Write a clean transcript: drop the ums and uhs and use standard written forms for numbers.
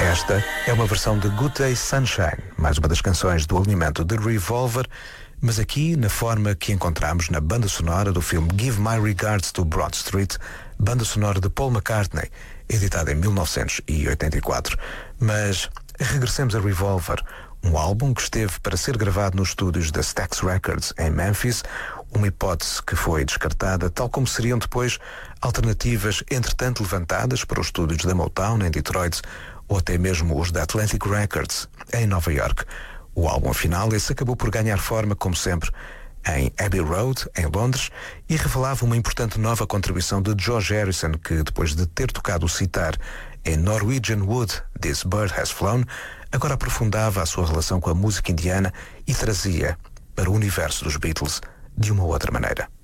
Esta é uma versão de Good Day Sunshine, mais uma das canções do alinhamento de Revolver, mas aqui na forma que encontramos na banda sonora do filme Give My Regards to Broad Street, banda sonora de Paul McCartney, editada em 1984. Mas regressemos a Revolver, um álbum que esteve para ser gravado nos estúdios da Stax Records em Memphis, uma hipótese que foi descartada, tal como seriam depois alternativas entretanto levantadas para os estúdios da Motown em Detroit ou até mesmo os da Atlantic Records em Nova York. O álbum final, esse acabou por ganhar forma, como sempre, em Abbey Road, em Londres, e revelava uma importante nova contribuição de George Harrison, que depois de ter tocado o sitar em Norwegian Wood, This Bird Has Flown, agora aprofundava a sua relação com a música indiana e trazia para o universo dos Beatles de uma outra maneira.